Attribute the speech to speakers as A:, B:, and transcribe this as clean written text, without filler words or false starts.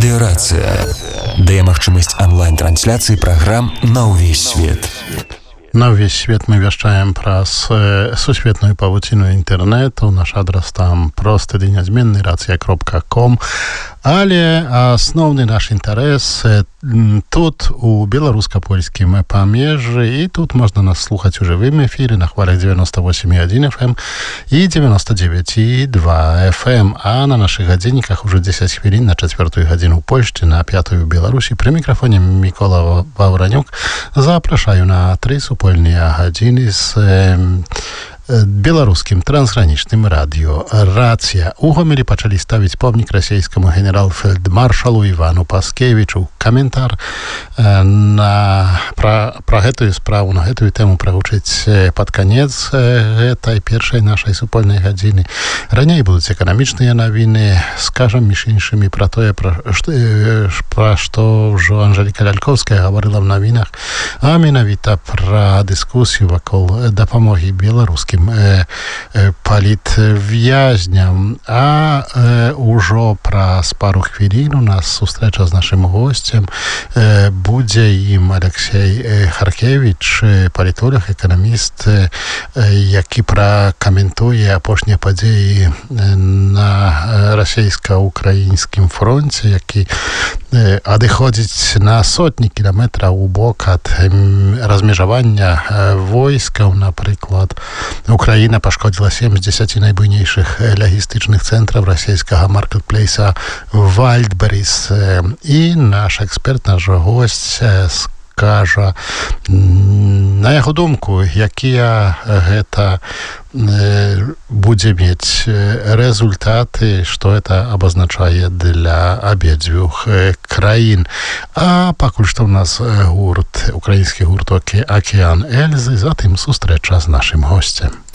A: Радыёрацыя дае магчымасць онлайн-трансляцыі праграм на ўвесь свет.
B: На ўвесь свет мы вяшчаем праз сусветную павуціну інтэрнэту. Наш адрас там просты ды нязменны racja.com. Але асноўны наш інтарэс тут у беларуска-польскім памежжы, і тут можна нас слухаць у жывым эфіры на хвалях 98,1 FM і 99,2 FM, а на нашых гадзінніках ужо 10 хвілін на 4 гадзіну ў Польшчы, на 5 у Беларусі. Пры мікрафоне Мікола Ваўранюк. Запрашаю на 3 супольныя гадзіны з беларускім трансгранічным радыё «Рацыя». У Гомелі пачалі ставіць помнік расійскаму генерал-фельдмаршалу Івану Паскевічу. Каментар пра гэтую справу, на гэтую тэму прагучыць пад канец гэтай першай нашай супольнай гадзіны. Раней будуць эканамічныя навіны. Скажам, між іншымі, пра тое, пра што ўжо Анжэліка Лялькоўская гаварыла в навінах, а менавіта пра дыскусію вакол дапамогі беларускім палітвязням. А ўжо праз пару хвілін у нас сустрэча з нашым госцем. Будзе ім Алексей Харкевич, палітолог, эканаміст, які пракаментуе апошнія падзеі на расійска-украінскім фронце, які адыходзіць на сотні кіламетраў у бок ад размежавання войскаў. Напрыклад, Украіна пашкодзіла 7 з 10 найбуйнейшых лагістычных цэнтраў расійскага маркетплейса Вальдберріс. І наш эксперт, наш госць, скажа, на яго думку, якія гэта будзе мець результаты, што это абазначае для абедзвюх краін. А пакуль што ў нас гурт, украінскі гурт «Океан Эльзы», затым сустрэча з нашым госцем.